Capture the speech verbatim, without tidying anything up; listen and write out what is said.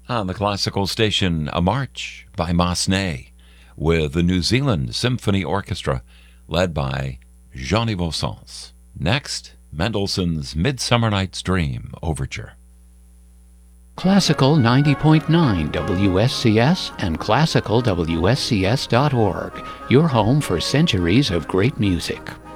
On the classical station, a march by Massenet with the New Zealand Symphony Orchestra led by Jean-Yves Saëns. Next, Mendelssohn's Midsummer Night's Dream Overture. Classical ninety point nine W S C S and classical W S C S dot org, your home for centuries of great music.